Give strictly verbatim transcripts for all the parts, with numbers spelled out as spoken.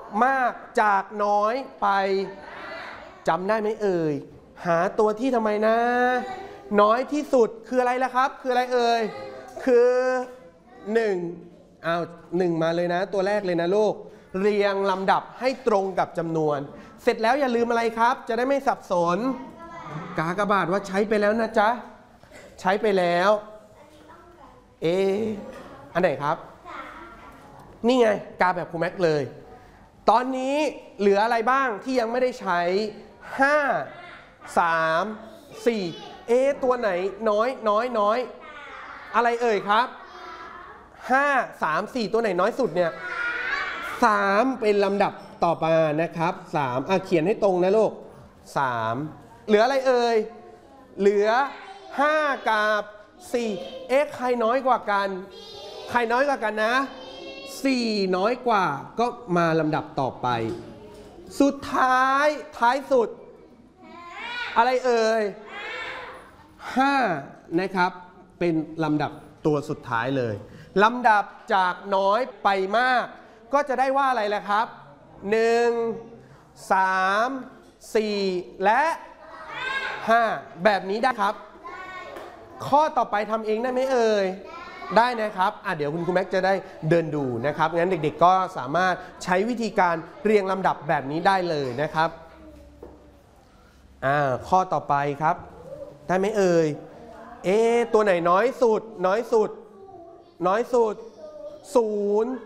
มากจากน้อยไปจำได้ไหมเอ่ยหาตัวที่ทำไมนะน้อยที่สุดคืออะไรล่ะครับคืออะไรเอ่ยคือหนึ่งเอาหนึ่งมาเลยนะตัวแรกเลยนะลูกเรียงลำดับให้ตรงกับจำนวนเสร็จแล้วอย่าลืมอะไรครับจะได้ไม่สับสนกากบาทว่าใช้ไปแล้วนะจ๊ะใช้ไปแล้วเออันไหนครับนี่ไงกาแบบครูแม็กเลยตอนนี้เหลืออะไรบ้างที่ยังไม่ได้ใช้ห้า สาม สี่เอตัวไหนน้อยน้อยน้อยอะไรเอ่ยครับห้า สาม สี่ตัวไหนน้อยสุดเนี่ยสามเป็นลำดับต่อมานะครับสามอ่ะเขียนให้ตรงนะลูกสามเหลืออะไรเอ่ยเหลือห้ากับสี่เอ๊ะใครน้อยกว่ากันใครน้อยกว่ากันนะสี่น้อยกว่าก็มาลำดับต่อไปสุดท้ายท้ายสุดอะไรเอ่ยห้านะครับเป็นลำดับตัวสุดท้ายเลยลำดับจากน้อยไปมากก็จะได้ว่าอะไรล่ะครับหนึ่ง สาม สี่และห้าแบบนี้ได้ครับข้อต่อไปทำเองได้ไหมเอ่ยได้นะครับอ่ะเดี๋ยวคุณครูแม็กจะได้เดินดูนะครับงั้นเด็กๆก็สามารถใช้วิธีการเรียงลำดับแบบนี้ได้เลยนะครับอ่าข้อต่อไปครับได้ไหมเอ่ยเอ๊ะตัวไหนน้อยสุดน้อยสุดน้อยสุดศูนย์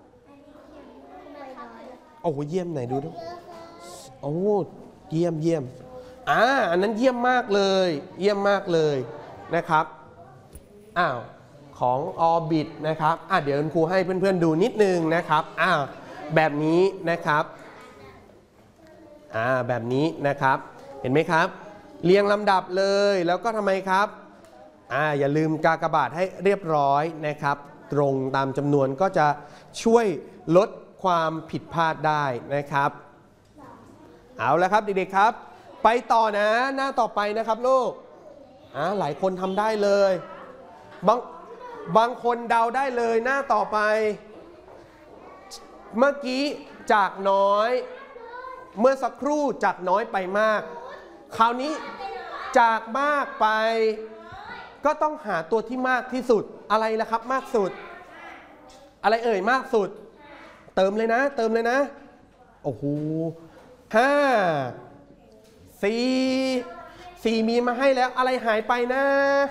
โอ้โหเยี่ยมไหนดูด้วยโอ้เยี่ยมเยี่ยมอ่าอันนั้นเยี่ยมมากเลยเยี่ยมมากเลยนะครับอ้าวของออร์บิทนะครับอ่ะเดี๋ยวคุณครูให้เพื่อนๆดูนิดนึงนะครับอ้าวแบบนี้นะครับอ่าแบบนี้นะครับเห็นไหมครับเรียงลำดับเลยแล้วก็ทำไมครับอ่าอย่าลืมกากบาทให้เรียบร้อยนะครับตรงตามจำนวนก็จะช่วยลดความผิดพลาดได้นะครับเอาละครับเด็กๆครับไปต่อนะหน้าต่อไปนะครับลูกอ่าหลายคนทำได้เลยบางบางคนเดาได้เลยหน้าต่อไปเมื่อกี้จากน้อยเมื่อสักครู่จากน้อยไปมากคราวนี้จากมากไปก็ต้องหาตัวที่มากที่สุดอะไรล่ะครับมากสุดอะไรเอ่ยมากสุดเติมเลยนะเติมเลยนะโอ้โหห้าสี่สี่มีมาให้แล้วอะไรหายไปนะ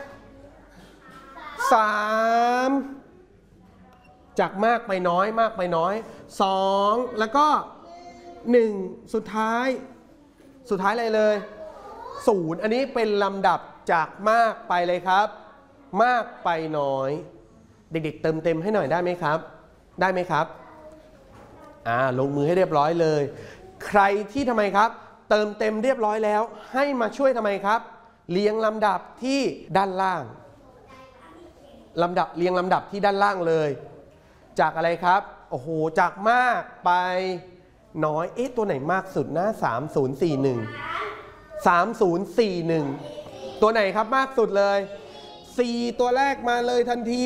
สามจากมากไปน้อยมากไปน้อยสองแล้วก็หนึ่งสุดท้ายสุดท้ายอะไรเลยศูนย์อันนี้เป็นลำดับจากมากไปเลยครับมากไปน้อยเด็กๆเติมเต็มให้หน่อยได้ไหมครับได้ไหมครับอ่าลงมือให้เรียบร้อยเลยใครที่ทำไมครับเติมเต็มเรียบร้อยแล้วให้มาช่วยทำไมครับเรียงลำดับที่ด้านล่างลำดับเรียงลำดับที่ด้านล่างเลยจากอะไรครับโอ้โหจากมากไปน้อยเอ๊ะตัวไหนมากสุดนะสามศูนย์สี่หนึ่ง สามศูนย์สี่หนึ่งตัวไหนครับมากสุดเลยสี่ตัวแรกมาเลยทันที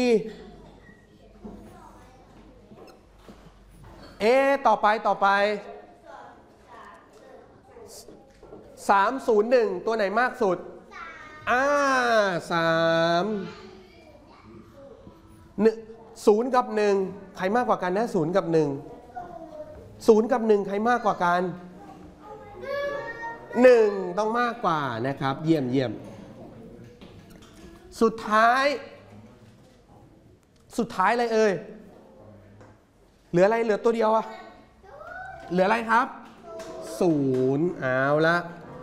เอ๊ะต่อไปต่อไปสามศูนย์หนึ่งตัวไหนมากสุดอ่าสามหนึ่งศูนย์กับหนึ่งใครมากกว่ากันนะศูนย์กับหนึ่งศูนย์กับหนึ่งใครมากกว่ากันหนึ่งต้องมากกว่านะครับเยี่ยมเยี่ยมสุดท้ายสุดท้ายอะไรเอ่ยเหลืออะไรเหลือตัวเดียวอะเหลืออะไรครับศูนย์เอาละ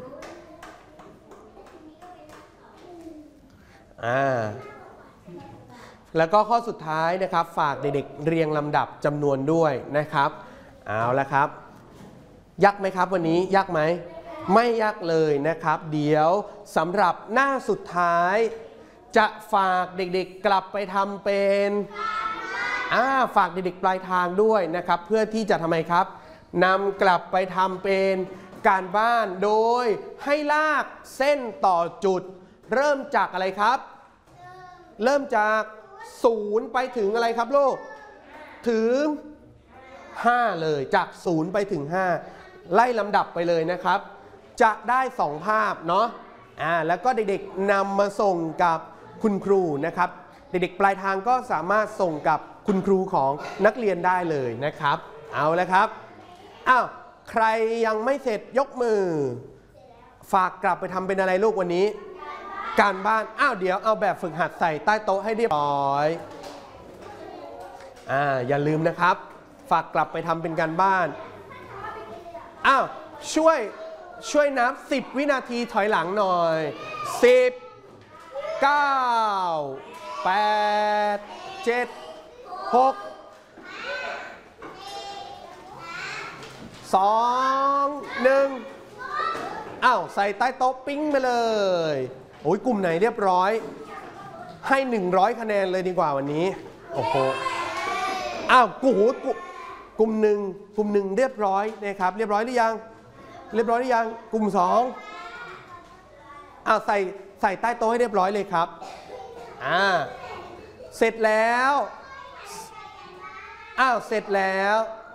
อ่าแล้วก็ข้อสุดท้ายนะครับฝากเด็กๆเรียงลำดับจำนวนด้วยนะครับเอาละครับยากไหมครับวันนี้ยากไหมไม่ยากเลยนะครับเดี๋ยวสำหรับหน้าสุดท้ายจะฝากเด็กๆกลับไปทำเป็นอ่าฝากเด็กๆปลายทางด้วยนะครับเพื่อที่จะทำไมครับนำกลับไปทำเป็นการบ้านโดยให้ลากเส้นต่อจุดเริ่มจากอะไรครับเริ่มจากศูนย์ไปถึงอะไรครับลูกถึงห้าเลยจากศูนย์ไปถึงห้าไล่ลำดับไปเลยนะครับจะได้สองภาพเนาะอ่าแล้วก็เด็กๆนำมาส่งกับคุณครูนะครับเด็กๆปลายทางก็สามารถส่งกับคุณครูของนักเรียนได้เลยนะครับเอาละครับอ้าวใครยังไม่เสร็จยกมือฝากกลับไปทำเป็นอะไรลูกวันนี้การบ้านอ้าวเดี๋ยวเอาแบบฝึกหัดใส่ใต้โต๊ะให้เรียบร้อยอ่าอย่าลืมนะครับฝากกลับไปทำเป็นการบ้านอ้าวช่วยช่วยนับสิบวินาทีถอยหลังหน่อยสิบ เก้า แปด เจ็ด หก สอง หนึ่งอ้าวใส่ใต้โต๊ะปิ้งไปเลยโอ้ยกลุ่มไหนเรียบร้อยให้หนึ่งร้อยคะแนนเลยดีกว่าวันนี้โอ้โหอ้าวกูกลุ่มหนึ่งกลุ่มหนึ่งเรียบร้อยนะครับเรียบร้อยหรือยังเรียบร้อยหรือยังกลุ่มสองอ้าวใส่ใส่ใต้โต๊ะให้เรียบร้อยเลยครับอ่าเสร็จแล้วอ้าวเสร็จแล้ว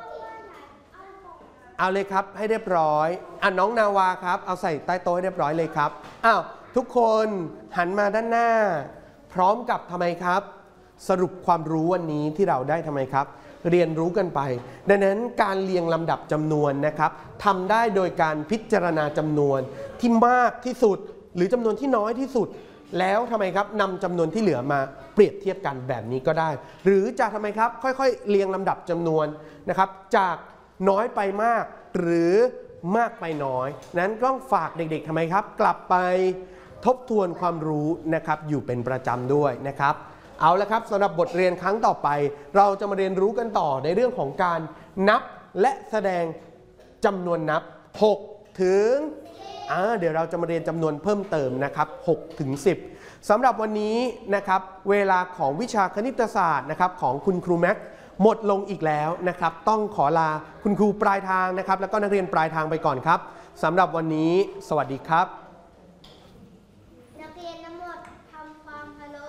เอาเลยครับให้เรียบร้อยอ่ะน้องนาวาครับเอาใส่ใต้โต๊ะให้เรียบร้อยเลยครับอ้าวทุกคนหันมาด้านหน้าพร้อมกับทำไมครับสรุปความรู้วันนี้ที่เราได้ทำไมครับเรียนรู้กันไปดังนั้นการเรียงลำดับจำนวนนะครับทำได้โดยการพิจารณาจำนวนที่มากที่สุดหรือจำนวนที่น้อยที่สุดแล้วทำไมครับนำจำนวนที่เหลือมาเปรียบเทียบกันแบบนี้ก็ได้หรือจะทำไมครับค่อยๆเรียงลำดับจำนวนนะครับจากน้อยไปมากหรือมากไปน้อยนั้นต้องฝากเด็กๆทำไมครับกลับไปทบทวนความรู้นะครับอยู่เป็นประจำด้วยนะครับเอาละครับสำหรับบทเรียนครั้งต่อไปเราจะมาเรียนรู้กันต่อในเรื่องของการนับและแสดงจำนวนนับหกถึงอ่าเดี๋ยวเราจะมาเรียนจำนวนเพิ่มเติมนะครับหกถึงสิบสำหรับวันนี้นะครับเวลาของวิชาคณิตศาสตร์นะครับของคุณครูแม็กหมดลงอีกแล้วนะครับต้องขอลาคุณครูปลายทางนะครับแล้วก็นักเรียนปลายทางไปก่อนครับสำหรับวันนี้สวัสดีครับนักเรียนทั้งหมดทำความเคารพ